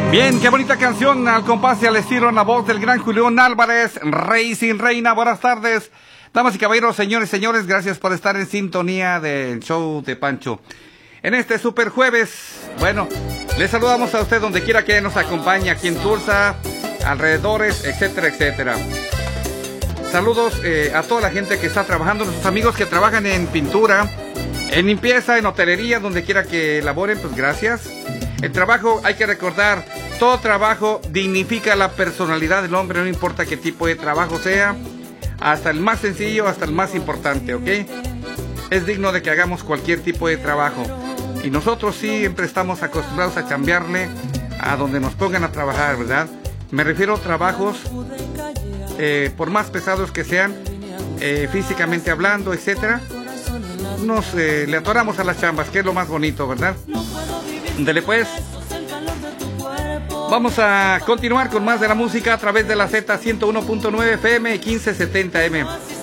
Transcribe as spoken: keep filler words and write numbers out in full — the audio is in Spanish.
Bien, qué bonita canción al compás y al estilo en la voz del gran Julián Álvarez, Rey sin Reina. Buenas tardes, damas y caballeros, señores y señores, gracias por estar en sintonía del show de Pancho. En este super jueves, bueno, les saludamos a usted donde quiera que nos acompañe, aquí en Tulsa, alrededores, etcétera, etcétera. Saludos eh, a toda la gente que está trabajando, nuestros amigos que trabajan en pintura, en limpieza, en hotelería, donde quiera que laboren, pues gracias. El trabajo, hay que recordar, todo trabajo dignifica la personalidad del hombre, no importa qué tipo de trabajo sea, hasta el más sencillo, hasta el más importante, ¿ok? Es digno de que hagamos cualquier tipo de trabajo. Y nosotros siempre estamos acostumbrados a cambiarle a donde nos pongan a trabajar, ¿verdad? Me refiero a trabajos, eh, por más pesados que sean, eh, físicamente hablando, etcétera. Nos eh, le atoramos a las chambas, que es lo más bonito, ¿verdad? Dele pues. Vamos a continuar con más de la música a través de la Z ciento uno punto nueve F M y quince setenta M.